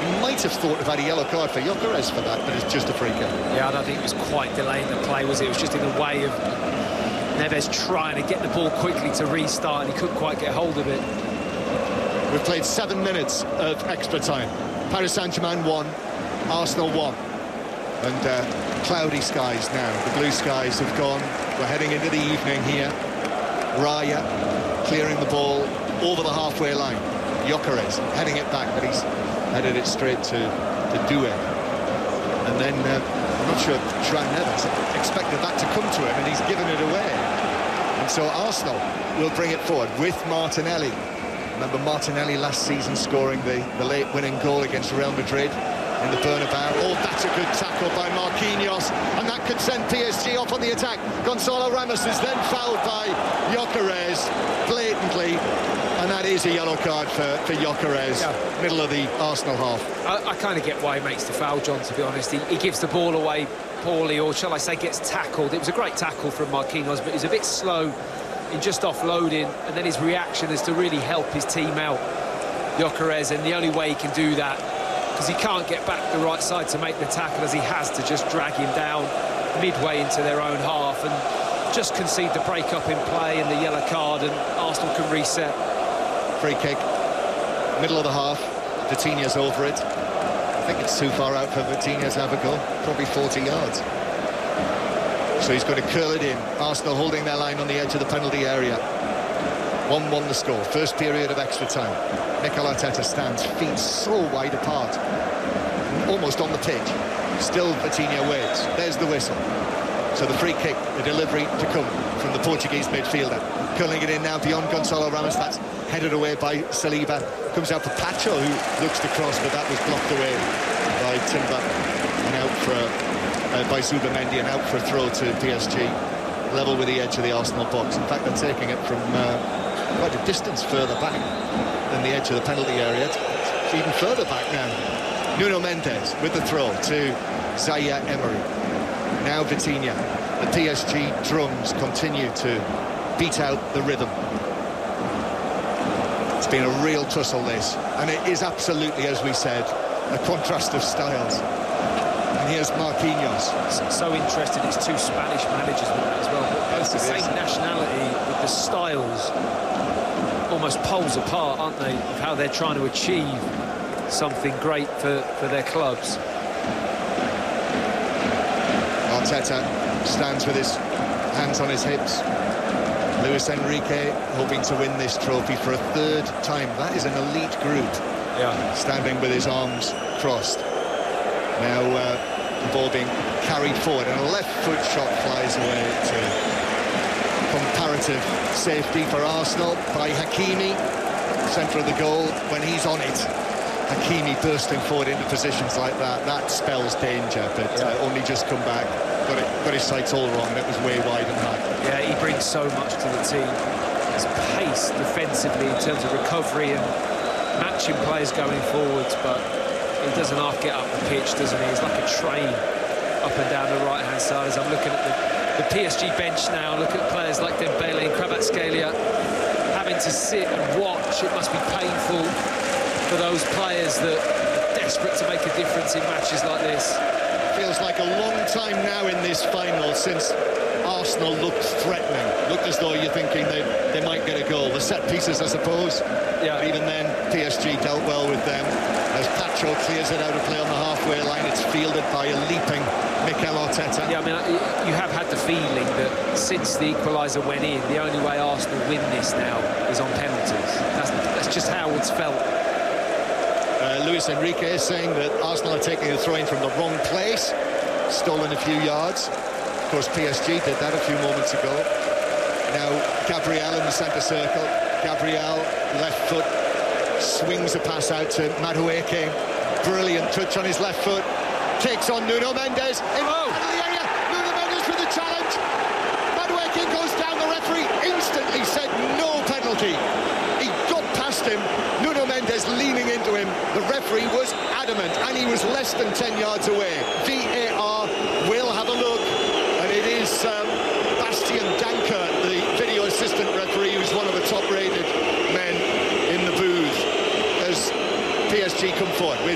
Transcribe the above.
might have thought about a yellow card for Gyökeres for that, but it's just a free kick. Yeah, I don't think it was quite delaying the play, was it? It was just in the way of Neves trying to get the ball quickly to restart, and he couldn't quite get hold of it. We've played 7 minutes of extra time. Paris Saint-Germain 1, Arsenal 1. And cloudy skies now. The blue skies have gone. We're heading into the evening here. Raya clearing the ball over the halfway line. Gyökeres heading it back, but he's headed it straight to Doué. And then I'm not sure João Neves expected that to come to him, and he's given it away. And so Arsenal will bring it forward with Martinelli. Remember Martinelli last season scoring the late winning goal against Real Madrid in the Bernabeu. Oh, that's a good tackle by Marquinhos, and that could send PSG off on the attack. Gonzalo Ramos is then fouled by Gyökeres blatantly, and that is a yellow card for Gyökeres, middle of the Arsenal half. I kind of get why he makes the foul, John, to be honest. He gives the ball away poorly, or shall I say gets tackled. It was a great tackle from Marquinhos, but he's a bit slow in just offloading, and then his reaction is to really help his team out, Gyökeres, and the only way he can do that, because he can't get back the right side to make the tackle, as he has to just drag him down midway into their own half and just concede the break-up in play and the yellow card, and Arsenal can reset. Free kick, middle of the half. Vitinha's over it. I think it's too far out for Vitinha to have a goal, probably 40 yards. So he's going to curl it in. Arsenal holding their line on the edge of the penalty area. 1-1 the score. First period of extra time. Mikel Arteta stands, feet so wide apart, almost on the pitch. Still Vitinha waits. There's the whistle. So the free kick, the delivery to come from the Portuguese midfielder. Curling it in now beyond Gonzalo Ramos. That's headed away by Saliba. Comes out for Pacho, who looks to cross, but that was blocked away by Timber. And out for by Zubamendi, and out for a throw to PSG, level with the edge of the Arsenal box. In fact, they're taking it from quite a distance further back than the edge of the penalty area. It's even further back now. Nuno Mendes with the throw to Zaire Emery. Now Vitinha. The PSG drums continue to beat out the rhythm. It's been a real tussle, this, and it is absolutely, as we said, a contrast of styles. And here's Marquinhos. So interested, it's two Spanish managers with it as well. It's the same nationality, with the styles almost poles apart, aren't they, of how they're trying to achieve something great for their clubs. Arteta stands with his hands on his hips. Luis Enrique hoping to win this trophy for a third time. That is an elite group. Yeah. Standing with his arms crossed. Now the ball being carried forward, and a left foot shot flies away to comparative safety for Arsenal by Hakimi, centre of the goal. When he's on it, Hakimi bursting forward into positions like that spells danger, but only just come back. Got his sights all wrong. That was way wide and high. Yeah, he brings so much to the team. His pace defensively in terms of recovery and matching players going forwards, but he doesn't half get up the pitch, doesn't he? He's like a train up and down the right-hand side. As I'm looking at the PSG bench now, look at players like Dembele and Kvaratskhelia having to sit and watch. It must be painful for those players that are desperate to make a difference in matches like this. Feels like a long time now in this final since Arsenal looked threatening. Looked as though you're thinking they might get a goal. The set pieces, I suppose. Yeah. But even then, PSG dealt well with them. As Pacho clears it out of play on the halfway line, it's fielded by a leaping Mikel Arteta. Yeah, I mean, you have had the feeling that since the equaliser went in, the only way Arsenal win this now is on penalties. That's just how it's felt. Luis Enrique is saying that Arsenal are taking a throw-in from the wrong place, stolen a few yards. Of course, PSG did that a few moments ago. Now, Gabriel in the centre circle. Gabriel, left foot, swings a pass out to Madueke. Brilliant touch on his left foot. Takes on Nuno Mendes. In the area. Nuno Mendes with the challenge. Madueke goes down. The referee instantly said no penalty. He got past him. Nuno Mendes leaning into him. The referee was adamant, and he was less than 10 yards away. VAR will have a look, and it is Bastien Danker, the video assistant referee, who's one of the top-rated men in the booth, as PSG come forward with